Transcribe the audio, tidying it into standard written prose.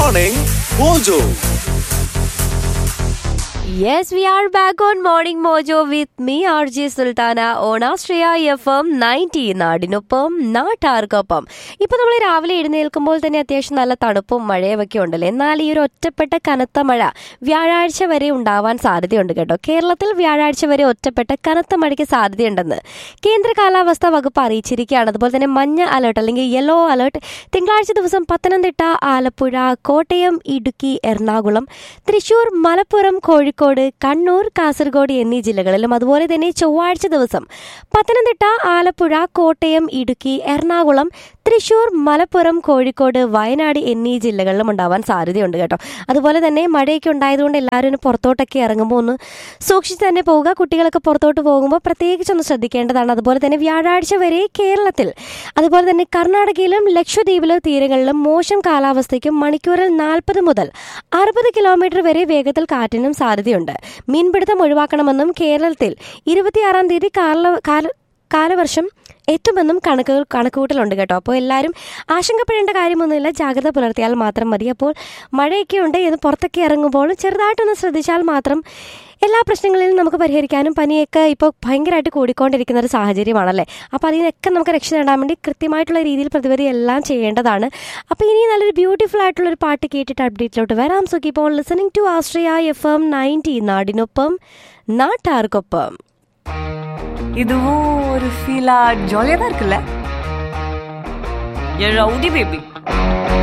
Morning Mojo. Yes, we are back on Morning Mojo with me, RJ Sultana, on Austria FM 90 നാടിനൊപ്പം നാട്ടാർക്കൊപ്പം. ഇപ്പൊ നമ്മൾ രാവിലെ എഴുന്നേൽക്കുമ്പോൾ തന്നെ അത്യാവശ്യം നല്ല തണുപ്പും മഴയൊക്കെ ഉണ്ടല്ലോ. എന്നാൽ ഈ ഒരു ഒറ്റപ്പെട്ട കനത്ത മഴ വ്യാഴാഴ്ച വരെ ഉണ്ടാവാൻ സാധ്യതയുണ്ട് കേട്ടോ. കേരളത്തിൽ വ്യാഴാഴ്ച വരെ ഒറ്റപ്പെട്ട കനത്ത മഴയ്ക്ക് സാധ്യതയുണ്ടെന്ന് കേന്ദ്ര കാലാവസ്ഥാ വകുപ്പ് അറിയിച്ചിരിക്കുകയാണ്. അതുപോലെ തന്നെ മഞ്ഞ അലേർട്ട് അല്ലെങ്കിൽ യെല്ലോ അലേർട്ട് തിങ്കളാഴ്ച ദിവസം പത്തനംതിട്ട, ആലപ്പുഴ, കോട്ടയം, ഇടുക്കി, എറണാകുളം, തൃശൂർ, മലപ്പുറം, കോഴിക്കോട്, കണ്ണൂർ, കാസർഗോഡ് എന്നീ ജില്ലകളിലും അതുപോലെ തന്നെ ചൊവ്വാഴ്ച ദിവസം പത്തനംതിട്ട, ആലപ്പുഴ, കോട്ടയം, ഇടുക്കി, എറണാകുളം, തൃശൂർ, മലപ്പുറം, കോഴിക്കോട്, വയനാട് എന്നീ ജില്ലകളിലും ഉണ്ടാവാൻ സാധ്യതയുണ്ട് കേട്ടോ. അതുപോലെ തന്നെ മഴയൊക്കെ ഉണ്ടായതുകൊണ്ട് എല്ലാവരും പുറത്തോട്ടൊക്കെ ഇറങ്ങുമ്പോൾ ഒന്ന് സൂക്ഷിച്ച് തന്നെ പോവുക. കുട്ടികളൊക്കെ പുറത്തോട്ട് പോകുമ്പോൾ പ്രത്യേകിച്ചൊന്ന് ശ്രദ്ധിക്കേണ്ടതാണ്. അതുപോലെ തന്നെ വ്യാഴാഴ്ച വരെ കേരളത്തിൽ അതുപോലെ തന്നെ കർണാടകയിലും ലക്ഷദ്വീപിലും തീരങ്ങളിലും മോശം കാലാവസ്ഥയ്ക്കും മണിക്കൂറിൽ 40 മുതൽ 60 കിലോമീറ്റർ വരെ വേഗത്തിൽ കാറ്റിനും സാധ്യതയുണ്ട്. മീൻപിടുത്തം ഒഴിവാക്കണമെന്നും കേരളത്തിൽ 26-ാം തീയതി കാലവർഷം എത്തുമെന്നും കണക്കുകൂട്ടലുണ്ട് കേട്ടോ. അപ്പോൾ എല്ലാവരും ആശങ്കപ്പെടേണ്ട കാര്യമൊന്നുമില്ല, ജാഗ്രത പുലർത്തിയാൽ മാത്രം മതി. അപ്പോൾ മഴയൊക്കെ ഉണ്ട് എന്ന് പുറത്തൊക്കെ ഇറങ്ങുമ്പോൾ ചെറുതായിട്ടൊന്ന് ശ്രദ്ധിച്ചാൽ മാത്രം എല്ലാ പ്രശ്നങ്ങളിലും നമുക്ക് പരിഹരിക്കാനും, പനിയൊക്കെ ഇപ്പോൾ ഭയങ്കരമായിട്ട് കൂടിക്കൊണ്ടിരിക്കുന്ന ഒരു സാഹചര്യമാണല്ലേ. അപ്പോൾ അതിനൊക്കെ നമുക്ക് രക്ഷ നേടാൻ വേണ്ടി കൃത്യമായിട്ടുള്ള രീതിയിൽ പ്രതിവിധി എല്ലാം ചെയ്യേണ്ടതാണ്. അപ്പോൾ ഇനി നല്ലൊരു ബ്യൂട്ടിഫുൾ ആയിട്ടുള്ളൊരു പാട്ട് കേട്ടിട്ട് അപ്ഡേറ്റിലോട്ട് വരാം. So keep on listening to Austria FM 90 നാടിനൊപ്പം നാട്ടാർക്കൊപ്പം. இதுவும் ஒரு ஃபீலா ஜாலியா தான் இருக்குல்ல. Rowdy baby